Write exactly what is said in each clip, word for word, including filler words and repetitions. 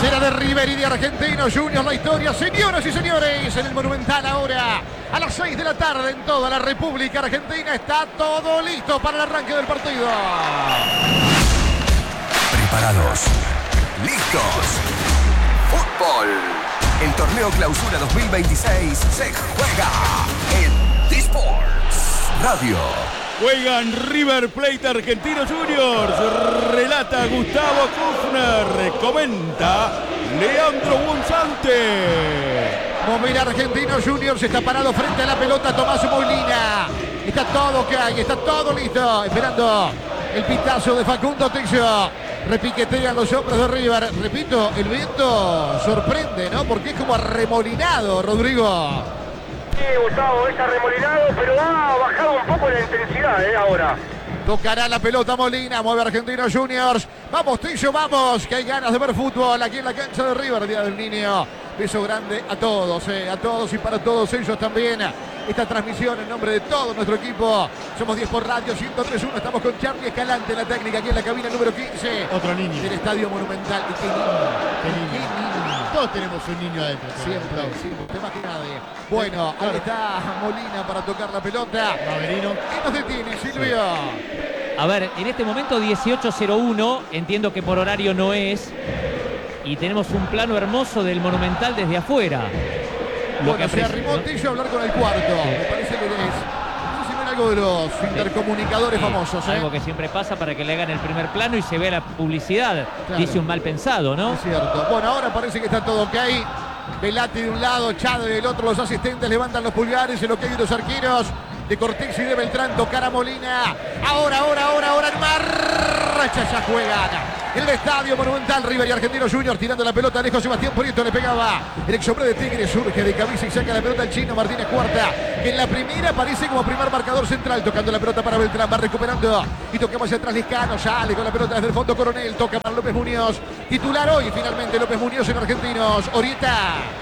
Será de River y de Argentinos Juniors la historia, señoras y señores, en el Monumental ahora a las seis de la tarde en toda la República Argentina. Está todo listo para el arranque del partido. Preparados, listos, fútbol. El torneo Clausura dos mil veintiséis se juega en D-Sports Radio. Juegan River Plate Argentinos Juniors. Relata Gustavo Kufner. Comenta Leandro Gonzante. Mover Argentinos Juniors está parado frente a la pelota Tomás Molina. Está todo que hay, está todo listo. Esperando el pitazo de Facundo Teixo. Repiquetean los hombros de River. Repito, el viento sorprende, ¿no? Porque es como arremolinado, Rodrigo. Sí, Gustavo, es arremolinado, pero ha bajado un poco la intensidad, ¿eh? Ahora. Tocará la pelota Molina, mueve Argentinos Juniors. Vamos, Tillo, vamos, que hay ganas de ver fútbol aquí en la cancha de River, Día del Niño. Beso grande a todos, eh, a todos y para todos ellos también. Esta transmisión en nombre de todo nuestro equipo. Somos diez por radio, ciento tres punto uno. Estamos con Charlie Escalante en la técnica, aquí en la cabina número quince. Otro niño. Del Estadio Monumental. Y qué niño. Qué niño. Qué niño. Todos tenemos un niño adentro. Siempre, siempre, usted más que nadie. Bueno, claro. Ahí está Molina para tocar la pelota. Maverino. ¿Qué nos detiene, Silvio? A ver, en este momento dieciocho cero uno, entiendo que por horario no es, y tenemos un plano hermoso del Monumental desde afuera. Lo bueno, que se arrimó Tillo a hablar con el cuarto. Sí. Me parece que es, no sé si ven algo de los sí. intercomunicadores sí. famosos. ¿eh? Algo que siempre pasa para que le hagan el primer plano y se vea la publicidad. Claro. Dice un mal pensado, ¿no? Es cierto. Bueno, ahora parece que está todo ok. Velati de un lado, Chade del otro, los asistentes levantan los pulgares en lo que hay los arqueros de Cortés y de Beltrán. Tocar a Molina. Ahora, ahora, ahora, ahora en marcha. Ya juegan. El Estadio Monumental, River y Argentinos Juniors tirando la pelota lejos. Sebastián Prieto le pegaba. El ex hombre de Tigre surge de cabeza y saca la pelota al chino Martínez Cuarta, que en la primera aparece como primer marcador central. Tocando la pelota para Beltrán. Va recuperando y toca hacia atrás Liscano. Sale con la pelota desde el fondo Coronel. Toca para López Muñoz. Titular hoy finalmente López Muñoz en Argentinos. Orieta.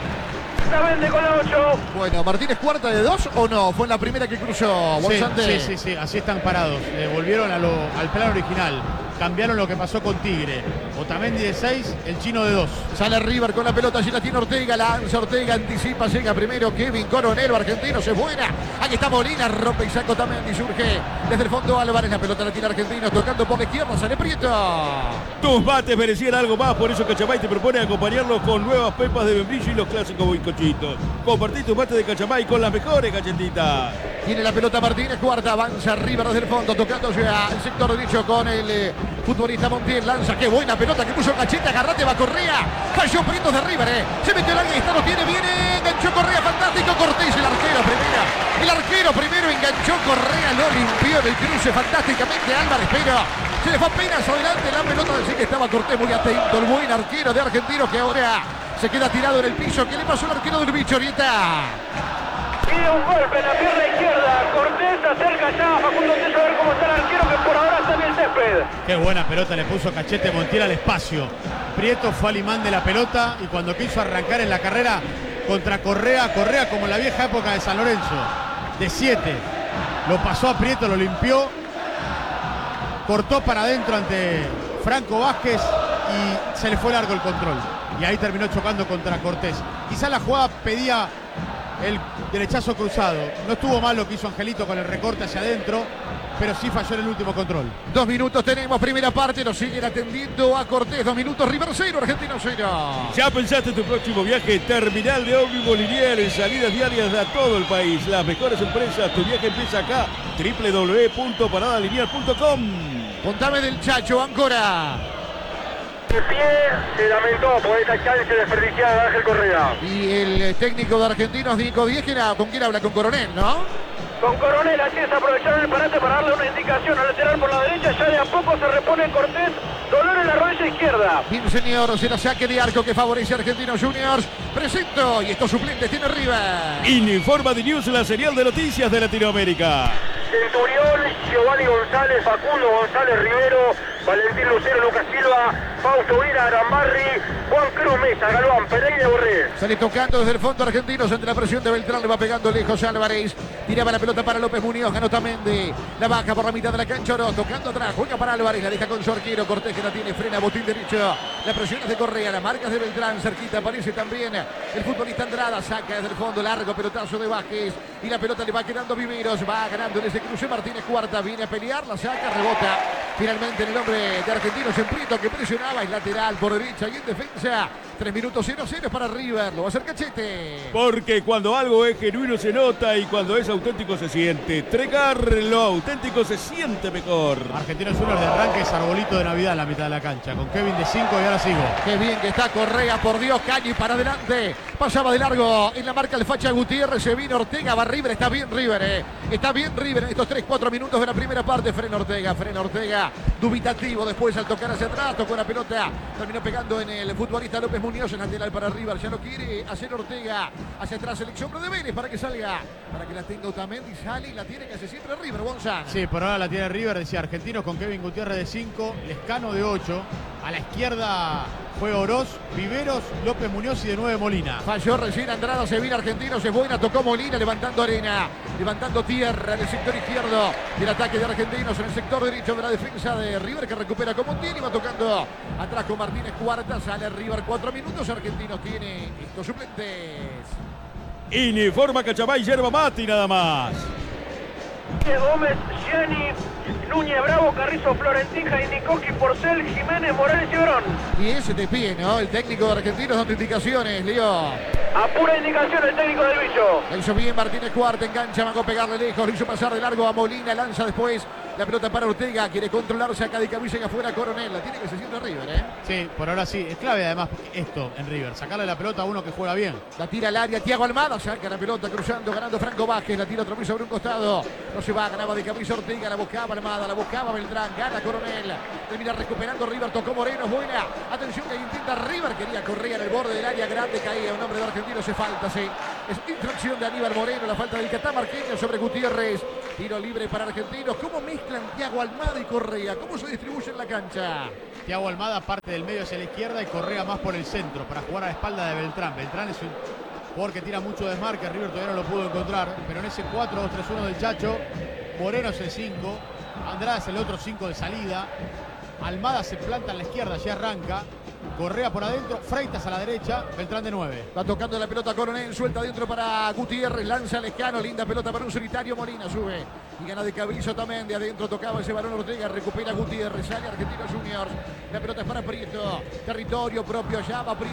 Vende con la ocho. Bueno, Martínez Cuarta de dos o no, fue en la primera que cruzó. Sí, sí, sí, sí, así están parados. Eh, volvieron a lo, al plano original. Cambiaron lo que pasó con Tigre. Otamendi de seis, el chino de dos. Sale River con la pelota, allí la tiene Ortega, lanza Ortega, anticipa, llega primero Kevin Coronel, argentino, se buena. Aquí está Molina, rompe y saca Otamendi, surge desde el fondo Álvarez, la pelota la tiene Argentino, tocando por la izquierda, sale Prieto. Tus bates merecían algo más, por eso Cachamay te propone acompañarlos con nuevas pepas de membrillo y los clásicos bizcochitos. Compartí tus bates de Cachamay con las mejores galletitas. Tiene la pelota Martínez Cuarta, avanza River desde el fondo, tocando ya el sector derecho con el eh, futbolista Montiel, lanza, qué buena pelota que puso Cachete, agarrate, va Correa, cayó Prieto de River, eh. Se metió el área y está, lo tiene, viene, enganchó Correa, fantástico, Cortés, el arquero primero, el arquero primero enganchó Correa, lo limpió en el cruce fantásticamente Álvarez, pero se le fue apenas adelante la pelota, decir que estaba Cortés muy atento, el buen arquero de Argentinos que ahora se queda tirado en el piso. ¿Qué le pasó al arquero del bicho, Orieta? Pide un golpe en la pierna izquierda. Cortés acerca ya a Facundo Teixo a ver cómo está el arquero que por ahora está en el césped. Qué buena pelota le puso Cachete Montiel al espacio. Prieto fue al imán de la pelota y cuando quiso arrancar en la carrera contra Correa, Correa como en la vieja época de San Lorenzo, de siete, lo pasó a Prieto, lo limpió, cortó para adentro ante Franco Vázquez y se le fue largo el control. Y ahí terminó chocando contra Cortés. Quizá la jugada pedía el derechazo cruzado. No estuvo mal lo que hizo Angelito con el recorte hacia adentro, pero sí falló en el último control. Dos minutos tenemos, primera parte, nos siguen atendiendo a Cortés. Dos minutos, River cero, Argentino cero. ¿Ya pensaste en tu próximo viaje? Terminal de ómnibus lineal en salidas diarias de todo el país. Las mejores empresas, tu viaje empieza acá. doble u doble u doble u punto parada lineal punto com. Contame del Chacho, Ancora. De pie se lamentó por esa chance desperdiciada de Ángel Correa. Y el técnico de Argentinos, Nico Diégena, ¿con quién habla? Con Coronel, ¿no? Con Coronel, así es, aprovecharon el parate para darle una indicación al lateral por la derecha, ya de a poco se repone Cortés, dolor en la rodilla izquierda. Bien, señor, será saque de arco que favorece a Argentinos Juniors. Presento, y estos suplentes tiene River. Informa de News, la serial de noticias de Latinoamérica. Centurión, Giovanni González, Facundo González Rivero, Valentín Lucero, Lucas Silva, Fausto Vera, Arambarri, Juan Cruz Mesa, Galván, Pereira, Borré. Sale tocando desde el fondo Argentinos ante la presión de Beltrán, le va pegando lejos Álvarez. Tiraba la pelota para López Muñoz, ganó Tamendi. La baja por la mitad de la cancha, Oro, tocando atrás, juega para Álvarez, la deja con su arquero, Cortés que la tiene, frena, botín derecho. La presión es de Correa, la marca es de Beltrán, cerquita aparece también el futbolista Andrada, saca desde el fondo, largo pelotazo de Vázquez. Y la pelota le va quedando a Viveros, va ganando en ese cruce Martínez Cuarta, viene a pelear, la saca, rebota. Finalmente en el hombre de Argentinos en Prieto que presionaba, es lateral por derecha y en defensa. Tres minutos cero cero para River, lo va a hacer Cachete. Porque cuando algo es genuino se nota y cuando es auténtico se siente. Tregar lo auténtico se siente mejor. Argentinos Juniors de arranque es arbolito de Navidad en la mitad de la cancha. Con Kevin de cinco y ahora sigo. Qué bien que está Correa, por Dios, Cañi para adelante. Pasaba de largo en la marca el facha Gutiérrez, se vino Ortega, va River, está bien River, eh. Está bien River en estos tres cuatro minutos de la primera parte. Frena Ortega, frena Ortega, dubitativo después al tocar hacia atrás, tocó la pelota, terminó pegando en el futbolista López Muñoz, en lateral para River, ya lo quiere hacer Ortega, hacia atrás el ex hombre de Vélez para que salga, para que la tenga Otamendi, sale y la tiene que hace siempre River, Gonzalo. Sí, por ahora la tiene River, decía Argentinos con Kevin Gutiérrez de cinco, Lescano de ocho, a la izquierda juega Oroz, Viveros, López Muñoz y de nueve Molina. Falló recién Andrada, se viene Argentinos, es buena, tocó Molina, levantando arena, levantando tierra en el sector izquierdo del ataque de Argentinos, en el sector derecho de la defensa de River que recupera como tiene, va tocando atrás con Martínez Cuarta, sale River cuatro minutos, Argentinos tiene estos suplentes. Informa Cachabay, yerba mate y nada más. Gómez, Gianni, Núñez, Bravo, Carrizo, Florentín, Jainicoqui, Porcel, Jiménez, Morales y Verón. Y ese de pie, ¿no? El técnico de Argentinos dando indicaciones, Leo. A pura indicación el técnico del bicho. La hizo bien Martínez Cuarta, engancha, mandó a pegarle lejos, lo hizo pasar de largo a Molina, lanza después la pelota para Ortega, quiere controlar, saca de camisa y afuera Coronel, la tiene que se siente River, ¿eh? Sí, por ahora sí, es clave además esto en River, sacarle la pelota a uno que juega bien. La tira al área, Thiago Almada, saca la pelota cruzando, ganando Franco Vázquez, la tira otra vez sobre un costado, no se va, ganaba de camisa Ortega, la buscaba Almada, la buscaba Beltrán, gana Coronel, termina recuperando River, tocó Moreno, buena, atención que intenta River, quería correr en el borde del área grande, caía un hombre de Argentinos, se falta, sí, es infracción de Aníbal Moreno, la falta del catamarqueño sobre Gutiérrez, tiro libre para Argentinos, ¿cómo mezclan Thiago Almada y Correa? ¿Cómo se distribuye en la cancha? Thiago Almada parte del medio hacia la izquierda y Correa más por el centro para jugar a la espalda de Beltrán. Beltrán es un jugador que tira mucho desmarque, River todavía no lo pudo encontrar, pero en ese cuatro dos tres uno del Chacho, Moreno es el cinco, Andrada es el otro cinco de salida, Almada se planta en la izquierda, ya arranca, Correa por adentro, Freitas a la derecha, Beltrán de nueve. Va tocando la pelota Coronel, suelta adentro para Gutiérrez, lanza Lescano, linda pelota para un solitario, Molina sube y gana de Cabrillo también, de adentro tocaba ese balón Ortega, recupera Gutiérrez, sale Argentinos Juniors, la pelota es para Prieto, territorio propio, ya va Prieto.